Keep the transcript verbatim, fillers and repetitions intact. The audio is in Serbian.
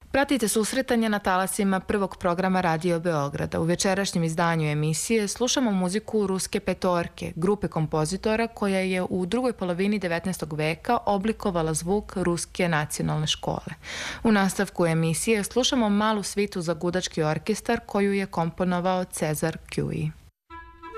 Pratite susretanje na talasima prvog programa Radio Beograda. U večerašnjem izdanju emisije slušamo muziku Ruske petorke, grupe kompozitora koja je u drugoj polovini devetnaestog veka oblikovala zvuk Ruske nacionalne škole. U nastavku emisije slušamo malu svitu za gudački orkestar koju je komponovao Cezar Kjuji.